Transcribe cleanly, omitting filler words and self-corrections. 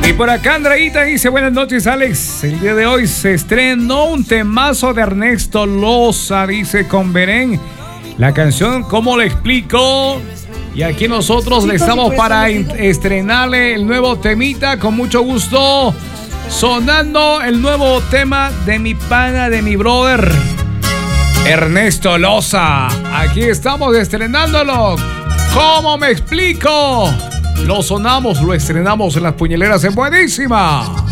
Y por acá Andreita dice: buenas noches, Alex. El día de hoy se estrenó un temazo de Ernesto Loza, dice, con Berén. La canción, ¿cómo le explico? Y aquí nosotros le estamos para estrenarle el nuevo temita, con mucho gusto. Sonando el nuevo tema de mi pana, de mi brother Ernesto Loza. Aquí estamos estrenándolo. ¿Cómo me explico? Lo sonamos, lo estrenamos en las puñaleras en Buenísima.